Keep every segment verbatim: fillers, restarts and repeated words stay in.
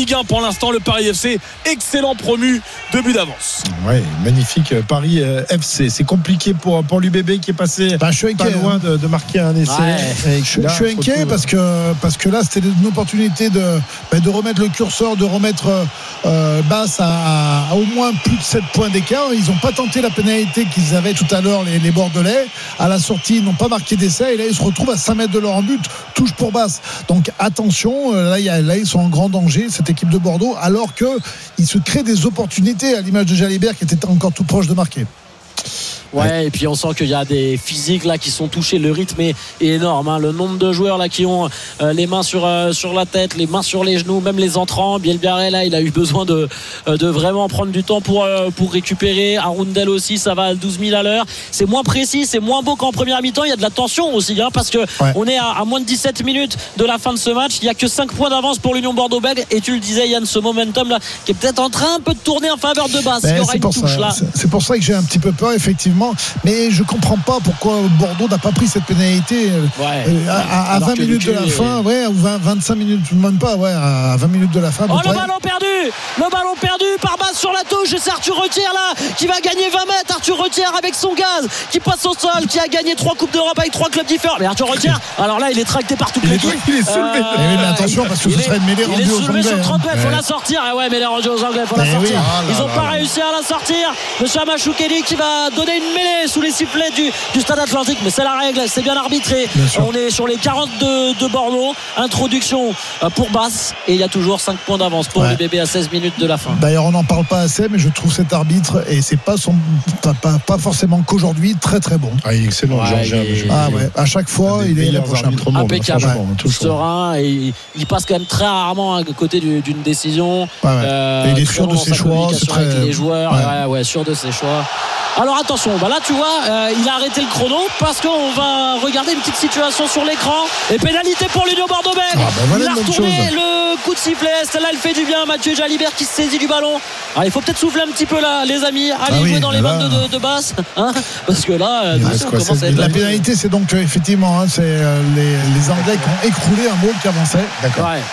Ligue un pour l'instant, le Paris F C, excellent promu, deux buts d'avance. Ouais, magnifique Paris F C. C'est compliqué pour, pour l'U B B qui est passé bah, je suis pas loin de, de marquer un essai. Ouais. Je, là, je suis inquiet retrouve... parce que, parce que là, c'était une opportunité de, bah, de remettre le curseur, de remettre euh, Basse à, à au moins plus de sept points d'écart. Ils n'ont pas tenté la pénalité qu'ils avaient tout à l'heure, les, les Bordelais. À la sortie, ils n'ont pas marqué d'essai. Et là, ils se retrouvent à cinq mètres de leur but, touche pour Basse. Donc attention, là, y a, là ils sont en grand danger, cette équipe de Bordeaux, alors qu'ils se créent des opportunités à l'image de Jalibert qui était encore tout proche de marquer. Ouais, et puis on sent qu'il y a des physiques là qui sont touchés. Le rythme est, est énorme, hein. Le nombre de joueurs là qui ont euh, les mains sur, euh, sur la tête, les mains sur les genoux, même les entrants. Bielbiaré là, il a eu besoin de, euh, de vraiment prendre du temps pour, euh, pour récupérer. Arundel aussi, ça va à douze mille à l'heure. C'est moins précis, c'est moins beau qu'en première mi-temps. Il y a de la tension aussi, hein, parce que ouais. on est à, à moins de dix-sept minutes de la fin de ce match. Il n'y a que cinq points d'avance pour l'Union Bordeaux-Bègles. Et tu le disais, Yann, ce momentum là qui est peut-être en train un peu de tourner en faveur de Basse. Ben, il y aura une touche ça, là. C'est, c'est pour ça que j'ai un petit peu peur, effectivement. Mais je comprends pas pourquoi Bordeaux n'a pas pris cette pénalité ouais. à, à, à vingt minutes de la fin, est... ouais, ou vingt, vingt-cinq minutes, même pas, ouais, à vingt minutes de la fin. Oh, le ballon perdu, le ballon perdu par Basse sur la touche, et c'est Arthur Retière là qui va gagner vingt mètres. Arthur Retière avec son gaz qui passe au sol, qui a gagné trois coupes d'Europe avec trois clubs différents. Mais Arthur Retière, alors là, il est tracté par toute l'équipe. Il est soulevé. Euh, mais, mais attention parce que ce serait une mêlée rendue aux Anglais. Il est soulevé sur trente mètres, il faut la sortir. Ah ouais, mêlée rendue aux Anglais, faut la sortir. Ils n'ont pas réussi à la sortir. Monsieur Amachoukéli qui va donner une mêlée sous les sifflets du, du Stade Atlantique, mais c'est la règle, c'est bien arbitré. Bien on est sur les quarante-deux de Bordeaux. Introduction pour Basse et il y a toujours cinq points d'avance pour ouais. l'U B B à seize minutes de la fin. D'ailleurs, on n'en parle pas assez, mais je trouve cet arbitre, et c'est pas son pas, pas, pas forcément qu'aujourd'hui, très très bon. Ah, il est excellent. Ouais, Georges, il est... Ah ouais, à chaque fois, il est impeccable, ouais, serein, et il, il passe quand même très rarement à côté du, d'une décision. Ouais, ouais. Euh, il est sûr de ses choix, c'est très... avec les joueurs, ouais. Ouais, ouais, sûr de ses choix. Alors attention, bah là tu vois, euh, il a arrêté le chrono parce qu'on va regarder une petite situation sur l'écran. Et pénalité pour l'Union Bordeaux-Bègles. Ah, bah voilà, il a retourné le coup de sifflet. Celle-là, elle fait du bien. Mathieu Jalibert qui se saisit du ballon. Alors, il faut peut-être souffler un petit peu là, les amis. Allez ah oui, jouer dans les vannes de, de, de Basse, hein, parce que là, euh, ça commence à être la pénalité, c'est donc euh, effectivement, hein, c'est euh, les, les Anglais qui ont écroulé un mot qui avançait. D'accord. Ouais.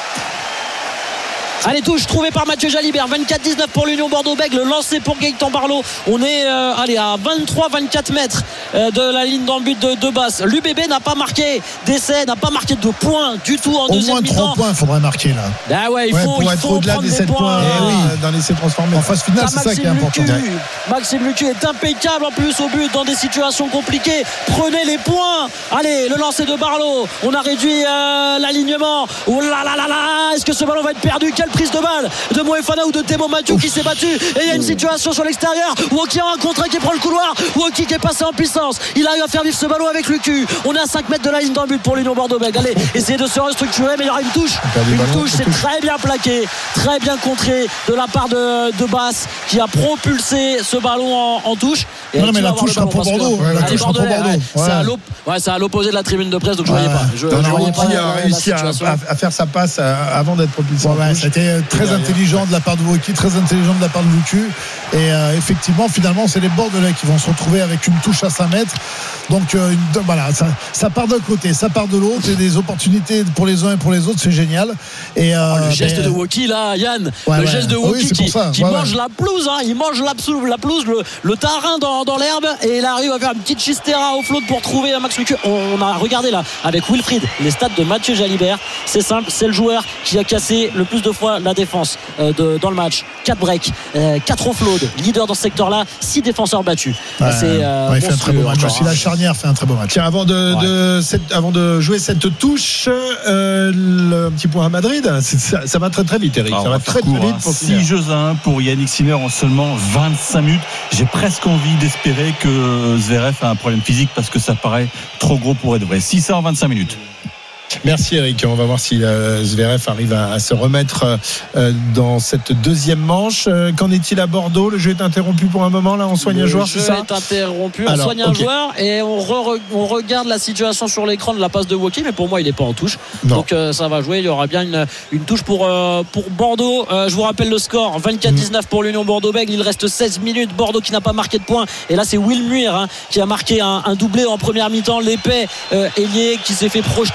Allez, touche trouvée par Mathieu Jalibert, vingt-quatre dix-neuf pour l'Union Bordeaux-Bègles, le lancé pour Gaëtan Barlot. On est euh, allez, à vingt-trois vingt-quatre mètres euh, de la ligne dans le but de, de Basse. L'U B B n'a pas marqué d'essai, n'a pas marqué de points du tout en au deuxième mi-temps. Au moins trois points, il faudrait marquer là. Ah ouais, il ouais, faut, pour il être faut au-delà des sept points, points eh oui, dans l'essai transformé. En phase finale, c'est ça qui est important. Lucu, Maxime Lucu est impeccable en plus au but dans des situations compliquées. Prenez les points. Allez, le lancer de Barlot. On a réduit euh, l'alignement. Oh là là là là, est-ce que ce ballon va être perdu? Quelle prise de balle de Moefana ou de Thémo Mathieu qui s'est battu, et il y a une situation sur l'extérieur. Woki a un contre qui prend le couloir. Woki qui est passé en puissance, il arrive à faire vivre ce ballon avec Lucu. On est à cinq mètres de la ligne dans le but pour l'Union Bordeaux-Bègles. Allez, essayez de se restructurer, mais il y aura une touche. Une ballon, touche, c'est touche. Très bien plaqué, très bien contré de la part de, de Basse qui a propulsé ce ballon en, en touche. Et non, mais la touche sera pour Bordeaux. Que, ouais, la touche sera pour Bordeaux. Ouais. C'est, à ouais, c'est à l'opposé de la tribune de presse, donc je ne ouais. voyais pas. Je, non, je non, voyais pas qui la, a la, réussi la à, à faire sa passe avant d'être propulsé. Ouais, c'était très intelligent de la part de Woki, très intelligent de la part de Lucu. Et euh, effectivement, finalement, c'est les Bordelais qui vont se retrouver avec une touche à cinq mètres. Donc euh, une, voilà, ça, ça part d'un côté, ça part de l'autre, et des opportunités pour les uns et pour les autres, c'est génial. Et euh, oh, le geste mais, de Woki là, Yann, ouais, le ouais. geste de Woki oui, qui, qui ouais, mange ouais. la pelouse, hein, il mange la, la pelouse, le, le terrain dans, dans l'herbe, et il arrive à faire une petite chistera au flotte pour trouver un Max Lucu. On, on a regardé là avec Wilfried les stats de Mathieu Jalibert. C'est simple, c'est le joueur qui a cassé le plus de fois la défense euh, de, dans le match. quatre breaks, euh, quatre offloads, leader dans ce secteur-là, six défenseurs battus. Ouais, c'est, euh, ouais, il fait un très beau match. Aussi, la charnière fait un très beau match. Tiens, avant de, ouais. de, cette, avant de jouer cette touche, euh, le petit point à Madrid, ça, ça va très très vite, Eric. Alors, ça va très court, très vite. Hein. six jeux à un pour Yannick Sinner en seulement vingt-cinq minutes. J'ai presque envie d'espérer que Zverev a un problème physique parce que ça paraît trop gros pour être vrai. six cents en vingt-cinq minutes. Merci Eric, on va voir si euh, Zverev arrive à, à se remettre euh, dans cette deuxième manche. Euh, qu'en est-il à Bordeaux? Le jeu est interrompu pour un moment, là on soigne le un joueur, c'est ça? Le jeu est interrompu, on Alors, soigne un okay. joueur et on, re, on regarde la situation sur l'écran de la passe de Woki, mais pour moi il n'est pas en touche. Non. Donc euh, ça va jouer, il y aura bien une, une touche pour, euh, pour Bordeaux. Euh, je vous rappelle le score, vingt-quatre dix-neuf pour l'Union Bordeaux-Bègles, il reste seize minutes, Bordeaux qui n'a pas marqué de points, et là c'est Will Muir hein, qui a marqué un, un doublé en première mi-temps, l'épais euh, ailier qui s'est fait projeter et qui a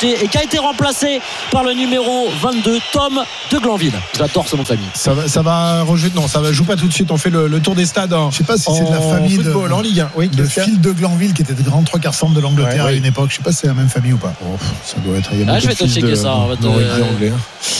été remplacé par le numéro vingt-deux, Tom de Glanville. J'adore ce nom de famille. Ça va, ça va Roger, non, ça va joue pas tout de suite. On fait le, le tour des stades. En, je sais pas si c'est de la famille football, de, en Ligue un. Oui, de Phil de Glanville qui était de grand trois quarts centre de l'Angleterre ouais, à une oui. époque. Je sais pas si c'est la même famille ou pas. Oh, ça doit être. Il y a ah, je vais te checker de, ça. En fait, de, euh... anglais.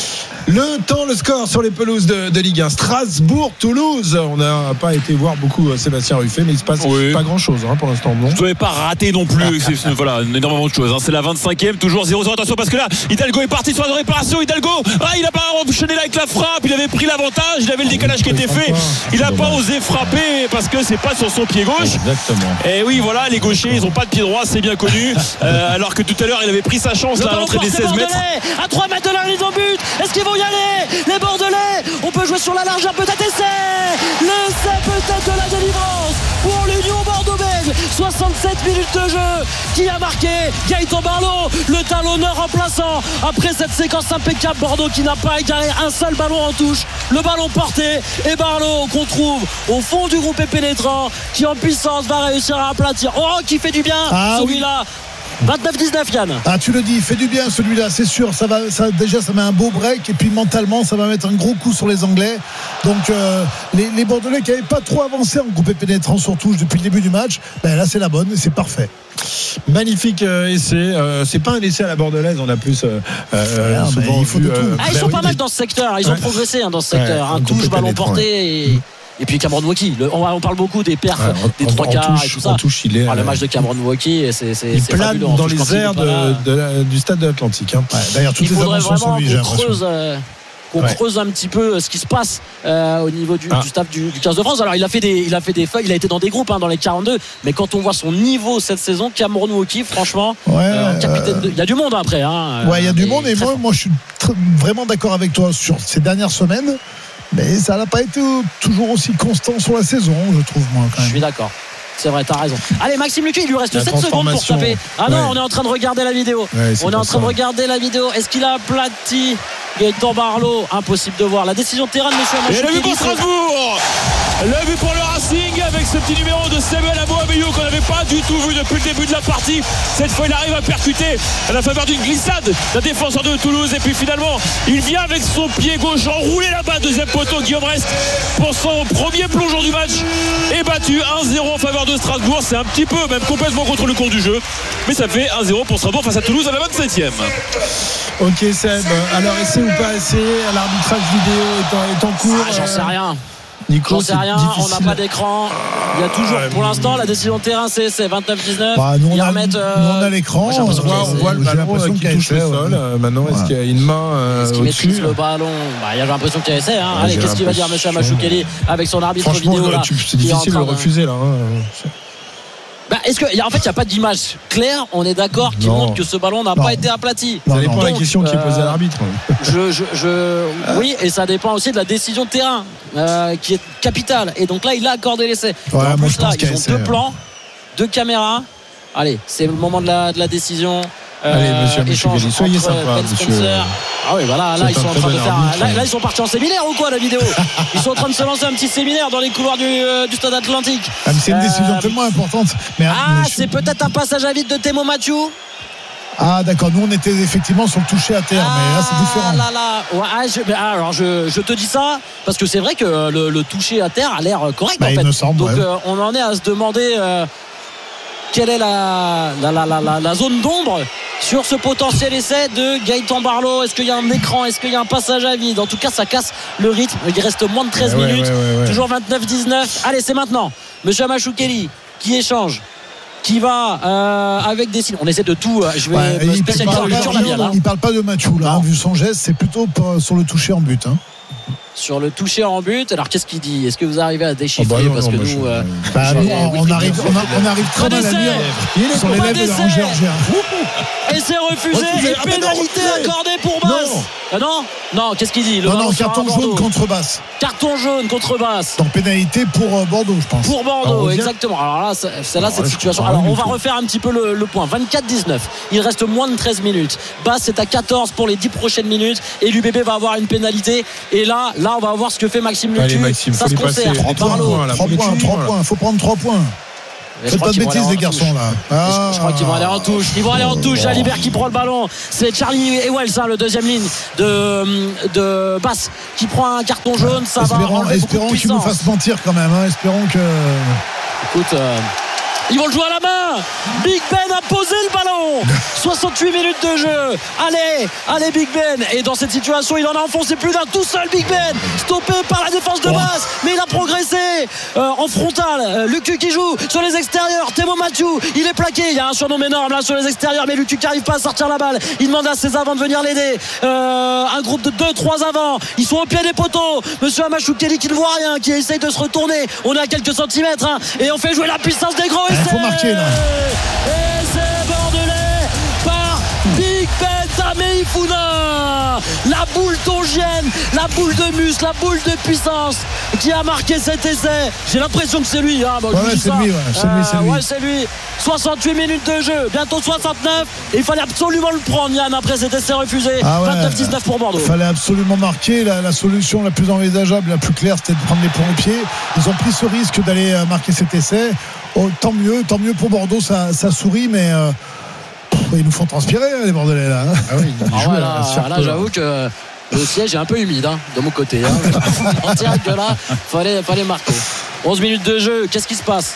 Le temps, le score sur les pelouses de, de Ligue un. Strasbourg-Toulouse. On n'a pas été voir beaucoup Sébastien Ruffet, mais il se passe oui. pas grand-chose hein, pour l'instant. Non. Vous n'avez pas raté non plus. C'est, voilà, énormément de choses. Hein. C'est la vingt-cinquième, toujours zéro zéro. Attention parce que là, Hidalgo est parti sur la réparation. Hidalgo, ah, il n'a pas enchaîné là avec la frappe. Il avait pris l'avantage. Il avait le décalage qui était fait. Il n'a pas osé frapper parce que c'est pas sur son pied gauche. Exactement. Et oui, voilà, les gauchers, ils n'ont pas de pied droit, c'est bien connu. Euh, alors que tout à l'heure, il avait pris sa chance là, à l'entrée des seize mètres. À trois mètres de la ligne au but. Est-ce qu'ils vont y aller? Les Bordelais, on peut jouer sur la largeur, peut-être essai. L'essai peut-être de la délivrance pour l'Union Bordeaux-Bègles. soixante-sept minutes de jeu. Qui a marqué? Gaëtan Barlow, le talonneur remplaçant. Après cette séquence impeccable, Bordeaux qui n'a pas égaré un seul ballon en touche. Le ballon porté et Barlow qu'on trouve au fond du groupe et pénétrant, qui en puissance va réussir à aplatir. Oh, qui fait du bien ah, celui-là. Oui. vingt-neuf dix-neuf Yann. Ah tu le dis, il fait du bien celui-là, c'est sûr. Ça va, ça, déjà ça met un beau break et puis mentalement ça va mettre un gros coup sur les Anglais. Donc euh, les, les Bordelais qui n'avaient pas trop avancé en groupe pénétrant sur touche depuis le début du match, ben là c'est la bonne et c'est parfait. Magnifique euh, essai. Euh, c'est pas un essai à la bordelaise, on a plus. Euh, euh, ah, souvent il faut vu, de tout. Ah, ils ben sont oui, pas mal dans ce secteur. Ils ont ouais. progressé hein, dans ce secteur. Ouais, un touche, ballon porté et. Mmh. Et puis Cameron Wauquiez, on, on parle beaucoup des perfs ouais, des trois quarts et tout ça. Touche, il est, ah, le match de Cameron Wauquiez, c'est, c'est, il c'est plane fabuleux. dans les airs de, de, de, du stade de l'Atlantique. Hein. Ouais, d'ailleurs, toutes il les faudrait avancées sont lui, qu'on creuse, euh, qu'on ouais. creuse un petit peu ce qui se passe euh, au niveau du, ah. du staff du, du quinze de France. Alors il a fait des, il a fait des feuilles, il a été dans des groupes hein, dans les quarante-deux. Mais quand on voit son niveau cette saison, Cameron Wauquiez, franchement, ouais, euh, capitaine de, il y a du monde après. Hein, ouais, il y a du monde et moi, moi, je suis très, vraiment d'accord avec toi sur ces dernières semaines. Mais ça n'a pas été toujours aussi constant sur la saison, je trouve, moi, quand même. Je suis d'accord. C'est vrai, t'as raison. Allez, Maxime Lucu, il lui reste sept secondes pour taper. Ah non, ouais. on est en train de regarder la vidéo. Ouais, on est en train ça. de regarder la vidéo. Est-ce qu'il a aplati Gaëtan Barlow? Impossible de voir. La décision de terrain de monsieur Amachou. Et le but pour Strasbourg. Le but pour le Racing avec ce petit numéro de Samuel Aboabeyou qu'on n'avait pas du tout vu depuis le début de la partie. Cette fois, il arrive à percuter à la faveur d'une glissade d'un défenseur de Toulouse. Et puis finalement, il vient avec son pied gauche enroulé là-bas. Deuxième poteau, Guillaume Rest pour son premier plongeon du match. Et battu un zéro en faveur de Strasbourg. C'est un petit peu, même complètement contre le cours du jeu. Mais ça fait un zéro pour Strasbourg face à Toulouse à la vingt-septième. Ok Seb, alors essai ou pas essai? L'arbitrage vidéo est en, est en cours. Ah, j'en sais rien. Nico, j'en sais rien, difficile. On n'a pas d'écran. Il y a toujours, pour l'instant, la décision de terrain, c'est, c'est vingt-neuf dix-neuf. Bah, nous, on a, remettent, euh... nous, on a l'écran. On voit, on voit le ballon qui touche le sol. Ouais. Maintenant, ouais. Est-ce qu'il y a une main euh, est-ce qu'il au-dessus maîtrise le ballon? Bah, il y a l'impression qu'il y a essai. Hein. Ouais, allez, qu'est-ce qu'il va dire, M. Amachou Kelly, avec son arbitre vidéo là? C'est difficile de le refuser là. Bah, est-ce que, en fait, il n'y a pas d'image claire, on est d'accord, qui non. montre que ce ballon n'a non. pas été aplati. Ça dépend de la question qui est posée à l'arbitre. Je, je, je, oui, et ça dépend aussi de la décision de terrain, euh, qui est capitale. Et donc là, il a accordé l'essai. Ouais, en plus, là, ils ont essai, deux ouais. plans, deux caméras. Allez, c'est le moment de la, de la décision. Allez, monsieur, monsieur Kelly, soyez sympa, Ben monsieur. Ah oui, voilà, là, ils sont en train de faire. Un, là, là, ils sont partis en séminaire ou quoi, la vidéo? Ils sont en train de se lancer un petit séminaire dans les couloirs du, euh, du stade Atlantique. Ah, mais c'est une décision euh, tellement importante. Mais, ah, mais c'est je... peut-être un passage à vide de Temo Mathieu. Ah d'accord, nous on était effectivement sur le toucher à terre, ah, mais là c'est différent. Là, là. Ouais, ah, je, alors je, je te dis ça parce que c'est vrai que le, le toucher à terre a l'air correct bah, en fait. Me semble, donc ouais. euh, on en est à se demander euh, quelle est la, la, la, la, la, la zone d'ombre sur ce potentiel essai de Gaëtan Barlow. Est-ce qu'il y a un écran? Est-ce qu'il y a un passage à vide? En tout cas, ça casse le rythme. Il reste moins de treize ouais, minutes. Ouais, ouais, ouais. Toujours vingt-neuf dix-neuf. Allez, c'est maintenant. Monsieur Amachou Kelly qui échange, qui va euh, avec des signes. On essaie de tout. Euh, je vais ouais, me il spécialiser parle, en culture labiale. Hein. Il parle pas de Mathieu là. Hein, vu son geste, c'est plutôt sur le toucher en but. Hein. Sur le toucher en but, alors qu'est-ce qu'il dit? Est-ce que vous arrivez à déchiffrer? oh bah non, parce non, que bah nous, euh, bah nous on, on, arrive, on, a, on arrive très mal à lire. Il est sur les lèvres de la Géorgien. Et c'est refusé. Et ah, pénalité non, accordée pour Basse. Non. Ah non, non, qu'est-ce qu'il dit? Le non, non, carton jaune contre Basse. Carton jaune contre Basse. Donc pénalité pour Bordeaux, je pense. Pour Bordeaux, exactement. Alors là, c'est, c'est là alors, cette ouais, situation. Alors on va tout. refaire un petit peu le, le point. vingt-quatre dix-neuf. Il reste moins de treize minutes. Basse est à quatorze pour les dix prochaines minutes. Et l'U B B va avoir une pénalité. Et là, là, on va voir ce que fait Maxime Lucu. Allez, Maxime, ça se concert. trois points, trois points, trois points. Faut prendre trois points. Faites pas de bêtises, les garçons, là. Ah. Je, je crois qu'ils vont aller en touche. Ils vont aller en touche. Jalibert qui prend le ballon. C'est Charlie Ewells, hein, le deuxième ligne de, de Basse, qui prend un carton jaune. Ça espérons, va espérons qu'il nous fasse mentir quand même. Hein. Espérons que. Écoute. Euh... Ils vont le jouer à la main. Big Ben a posé le ballon. soixante-huit minutes de jeu. Allez, allez Big Ben. Et dans cette situation, il en a enfoncé plus d'un tout seul. Big Ben, stoppé par la défense de Basse, mais il a progressé euh, en frontal. Euh, Lucu qui joue sur les extérieurs. Thémo Mathieu, il est plaqué. Il y a un surnom énorme là sur les extérieurs, mais Lucu qui n'arrive pas à sortir la balle. Il demande à ses avants de venir l'aider. Euh, un groupe de deux trois avants. Ils sont au pied des poteaux. Monsieur Amachou Kelly qui ne voit rien, qui essaye de se retourner. On est à quelques centimètres, hein, et on fait jouer la puissance des grands. Il faut marquer là. Et c'est bordelais par Big Ben Tameifuna, la boule tongienne, la boule de muscle, la boule de puissance qui a marqué cet essai. J'ai l'impression que c'est lui, hein. Bon, ouais, c'est, lui, ouais. c'est lui, c'est lui, euh, ouais, c'est lui. soixante-huit minutes de jeu, bientôt soixante-neuf. Et il fallait absolument le prendre, Yann, après cet essai refusé. Ah ouais, vingt-neuf dix-neuf pour Bordeaux. Il fallait absolument marquer. La, la solution la plus envisageable, la plus claire, c'était de prendre les points au pied. Ils ont pris ce risque d'aller marquer cet essai. Oh, tant mieux, tant mieux pour Bordeaux, ça, ça sourit, mais euh, pff, ils nous font transpirer, les Bordelais là. Ah oui, ils ah jouent ouais, à là, la là, j'avoue que le siège est un peu humide, hein, de mon côté. Hein. En direct que là, fallait, fallait marquer. onze minutes de jeu, qu'est-ce qui se passe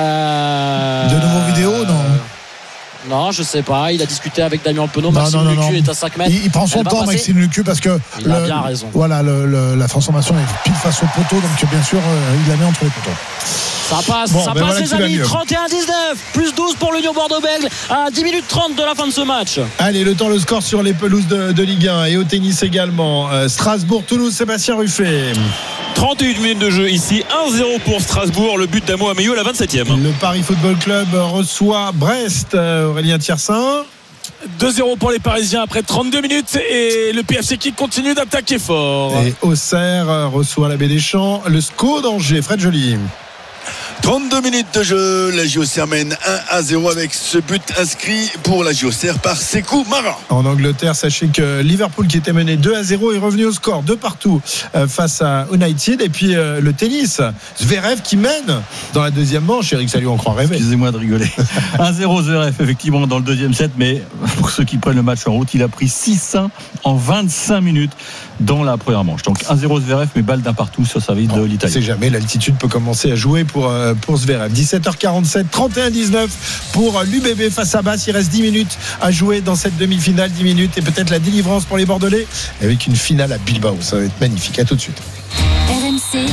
euh... De nouveaux vidéos, non Non, je sais pas. Il a discuté avec Damien Penaud. Non, Maxime non, non, Lucu non. est à cinq mètres. Il, il prend son Elle temps, Maxime Lucu, parce que il le, a bien raison. Voilà, le, le, la transformation est pile face au poteau, donc bien sûr, euh, il la met entre les poteaux. Ça passe, bon, ça ben passe voilà les amis. trente et un dix-neuf, plus douze pour l'Union Bordeaux-Bègles à dix minutes trente de la fin de ce match. Allez, le temps, le score sur les pelouses de, de Ligue un et au tennis également. Euh, Strasbourg-Toulouse, Sébastien Ruffet. trente et une minutes de jeu ici, un zéro pour Strasbourg, le but d'Amo Ameyo à la vingt-septième. Le Paris Football Club reçoit Brest, Aurélien Thiersin. deux zéro pour les Parisiens après trente-deux minutes et le P F C qui continue d'attaquer fort. Et Auxerre reçoit la Baie des Champs, le S C O d'Angers. Fred Joly. trente-deux minutes de jeu, la J O C R mène un à zéro avec ce but inscrit pour la J O C R par Sékou Mara. En Angleterre, sachez que Liverpool qui était mené deux à zéro est revenu au score de partout euh, face à United. Et puis euh, le tennis, Zverev qui mène dans la deuxième manche. Eric Salio, on croit rêver. Excusez-moi de rigoler. un zéro Zverev effectivement dans le deuxième set, mais pour ceux qui prennent le match en route, il a pris six un en vingt-cinq minutes dans la première manche. Donc un zéro Zverev, mais balle d'un partout sur service de l'Italie. C'est jamais, l'altitude peut commencer à jouer pour, euh, pour Zverev. dix-sept heures quarante-sept, trente et un dix-neuf pour l'U B B face à Basse. Il reste dix minutes à jouer dans cette demi-finale, dix minutes et peut-être la délivrance pour les Bordelais avec une finale à Bilbao. Ça va être magnifique. À tout de suite. R M C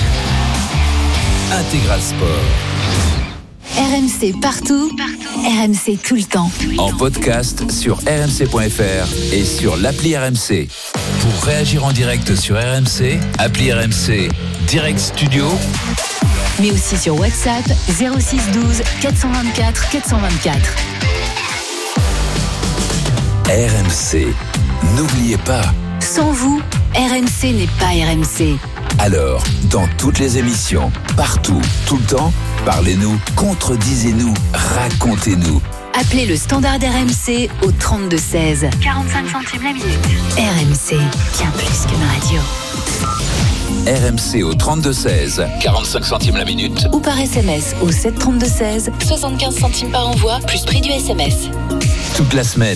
Intégral Sport. R M C partout, partout. R M C tout le temps. En podcast sur r m c point f r et sur l'appli R M C. Pour réagir en direct sur R M C, appli R M C Direct Studio. Mais aussi sur WhatsApp zéro six douze quatre cent vingt-quatre quatre cent vingt-quatre. R M C. N'oubliez pas. Sans vous, R M C n'est pas R M C. Alors, dans toutes les émissions, partout, tout le temps, parlez-nous, contredisez-nous, racontez-nous. Appelez le standard R M C au trente-deux seize. quarante-cinq centimes la minute. R M C, bien plus qu'une radio. R M C au trente-deux seize, quarante-cinq centimes la minute. Ou par S M S au sept trente-deux seize, soixante-quinze centimes par envoi, plus prix du S M S. Toute la semaine.